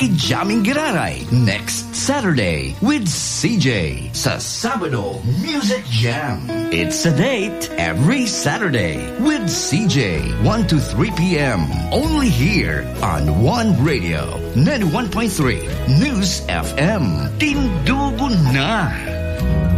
makijaming giraray next Saturday with CJ sa Sabado Music Jam. It's a date every Saturday with CJ, 1 to 3 p.m. Only here on One Radio, 91.3 News FM. Tindugo na!